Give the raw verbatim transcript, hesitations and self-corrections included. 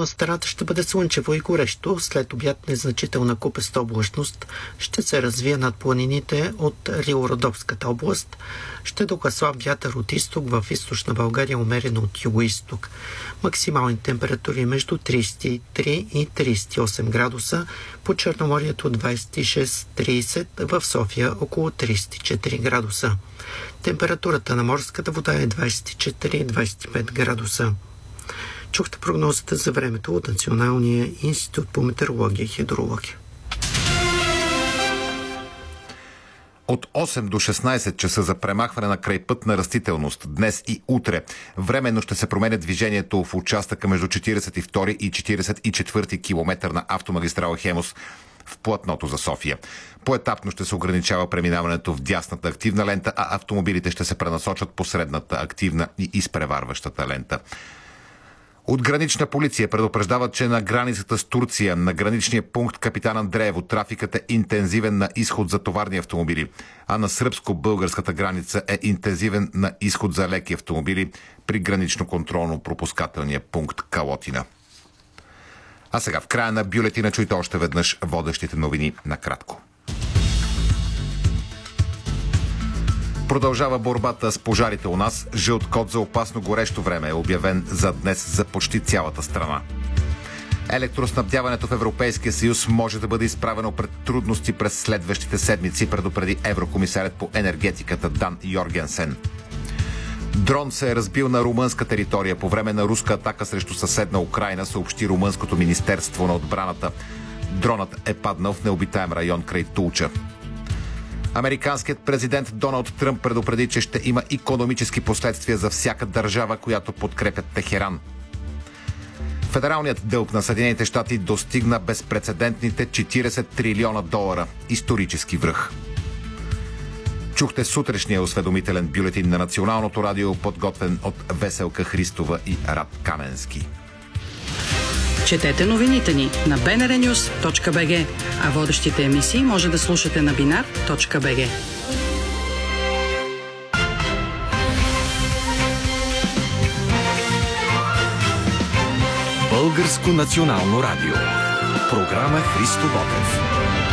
в страната ще бъде слънчево и горещо. След обяд незначителна купеста облачност ще се развие над планините от Рило-Родопската област. Ще духа слаб вятър от изток, в източна България умерено от юго-изток. Максимални температури между тридесет и три и тридесет и осем градуса, по Черноморието двадесет и шест до тридесет, в София около тридесет и четири градуса. Температурата на морската вода е двадесет и четири до двадесет и пет градуса. Чухте прогнозата за времето от Националния институт по метеорология и хидрология. От осем до шестнадесет часа за премахване на крайпътна растителност днес и утре. Временно ще се променя движението в участъка между четиридесет и втори и четиридесет и четвърти километър на автомагистрала Хемус в платното за София. Поетапно ще се ограничава преминаването в дясната активна лента, а автомобилите ще се пренасочат по средната активна и изпреварващата лента. От гранична полиция предупреждават, че на границата с Турция, на граничния пункт Капитан Андреево, трафикът е интензивен на изход за товарни автомобили, а на сръбско-българската граница е интензивен на изход за леки автомобили при гранично-контролно-пропускателния пункт Калотина. А сега в края на бюлетина чуйте още веднъж водещите новини накратко. Продължава борбата с пожарите у нас. Жълт код за опасно горещо време е обявен за днес за почти цялата страна. Електроснабдяването в Европейския съюз може да бъде изправено пред трудности през следващите седмици, предупреди еврокомисарят по енергетиката Дан Йоргенсен. Дрон се е разбил на румънска територия по време на руска атака срещу съседна Украйна, съобщи румънското министерство на отбраната. Дронът е паднал в необитаем район край Тулча. Американският президент Доналд Тръмп предупреди, че ще има икономически последствия за всяка държава, която подкрепя Техеран. Федералният дълг на Съединените щати достигна безпрецедентните четиридесет трилиона долара. Исторически връх. Чухте сутрешния осведомителен бюлетин на Националното радио, подготвен от Веселка Христова и Рад Каменски. Четете новините ни на би ен ар нюс точка би джи, а водещите емисии може да слушате на бинар точка би джи. Българско национално радио. Програма Христо Ботев.